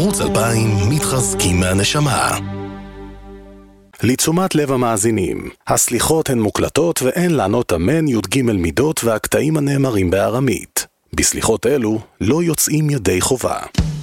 ערוץ 2000 מתחזקים מהנשמה. לתשומת לב המאזינים, הסליחות הן מוקלטות ואין לענות אמן י"ג מידות והקטעים הנאמרים בארמית. בסליחות אלו לא יוצאים ידי חובה.